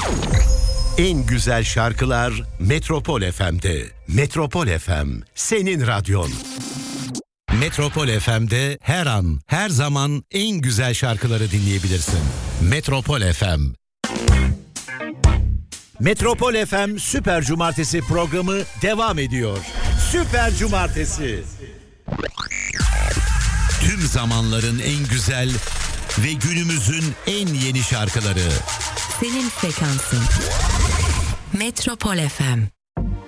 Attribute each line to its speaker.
Speaker 1: En güzel şarkılar Metropol FM'de. Metropol FM, senin radyon. Metropol FM'de her an, her zaman en güzel şarkıları dinleyebilirsin. Metropol FM. Metropol FM Süper Cumartesi programı devam ediyor. Süper Cumartesi. Tüm zamanların en güzel ve günümüzün en yeni şarkıları.
Speaker 2: Senin frekansın. Metropol FM.